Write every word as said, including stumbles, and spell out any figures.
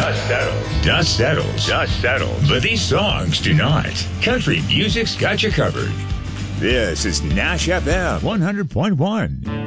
Dust settles. Dust settles. Dust settles. But these songs do not. Country music's got you covered. This is Nash F M one hundred point one.